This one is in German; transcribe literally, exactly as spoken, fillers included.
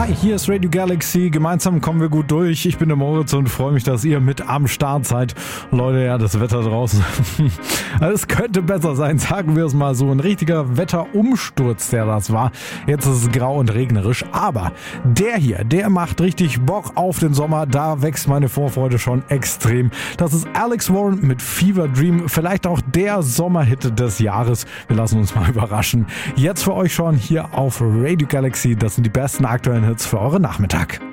Hi, hier ist Radio Galaxy. Gemeinsam kommen wir gut durch. Ich bin der Moritz und freue mich, dass ihr mit am Start seid. Leute, ja, das Wetter draußen. Also es könnte besser sein, sagen wir es mal so. Ein richtiger Wetterumsturz, der das war. Jetzt ist es grau und regnerisch. Aber der hier, der macht richtig Bock auf den Sommer. Da wächst meine Vorfreude schon extrem. Das ist Alex Warren mit Fever Dream. Vielleicht auch der Sommerhit des Jahres. Wir lassen uns mal überraschen. Jetzt für euch schon hier auf Radio Galaxy. Das sind die besten aktuellen Hits für euren Nachmittag.